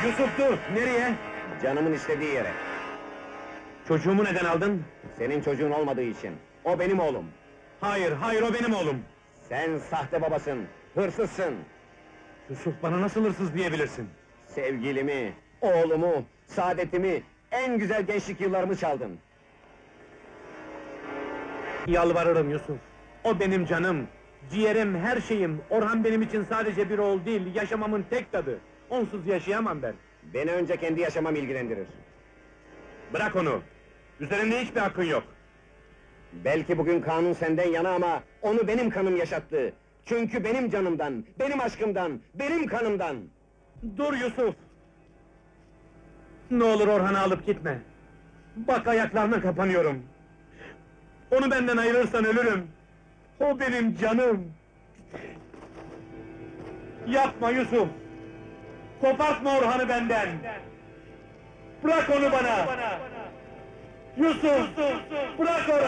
Yusuf dur! Nereye? Canımın istediği yere. Çocuğumu neden aldın? Senin çocuğun olmadığı için. O benim oğlum. Hayır, hayır o benim oğlum! Sen sahte babasın, hırsızsın. Yusuf bana nasıl hırsız diyebilirsin? Sevgilimi, oğlumu, saadetimi, en güzel gençlik yıllarımı çaldın. Yalvarırım Yusuf! O benim canım, ciğerim, her şeyim! Orhan benim için sadece bir oğul değil, yaşamamın tek tadı! Onsuz yaşayamam ben! Beni önce kendi yaşamam ilgilendirir. Bırak onu! Üzerinde hiçbir hakkın yok! Belki bugün kanun senden yana ama onu benim kanım yaşattı. Çünkü benim canımdan, benim aşkımdan, benim kanımdan. Dur Yusuf! Ne olur Orhan'ı alıp gitme! Bak ayaklarına kapanıyorum! Onu benden ayırırsan ölürüm! O benim canım! Yapma Yusuf! Kopartma Orhan'ı benden! Bırak onu bana! Yusuf! Bırak Orhan'ı!